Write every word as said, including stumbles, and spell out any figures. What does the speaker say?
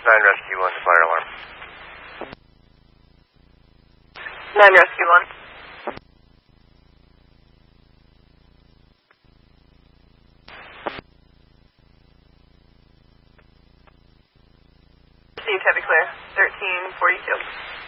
nine Rescue one, fire alarm. nine Rescue one. Received, heavy clear. thirteen forty-two.